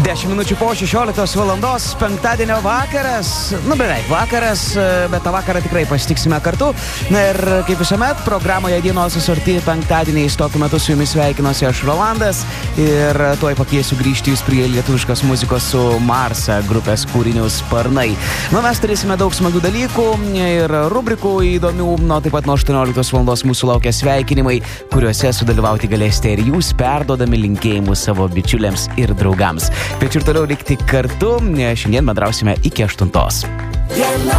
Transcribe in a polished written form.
10 minučių po 16 valandos, penktadienio vakaras, beveik vakaras, bet tą vakarą tikrai pasitiksime kartu. Na ir kaip visuomet, programoje dienos susorti penktadieniais tokiu metu su jumis sveikinuosi aš Rolandas ir tuoj pakviesiu grįžti jūs prie lietuviškos muzikos su Marsa grupės kūriniu Sparnai. Mes turėsime daug smagių dalykų ir rubrikų įdomių, taip pat nuo 18 valandos mūsų laukia sveikinimai, kuriuose sudalyvauti galėsite ir jūs perduodami linkėjimus savo bičiuliams ir draugams. Kviečiu ir toliau likti kartu, šiandien bendrausime iki 8.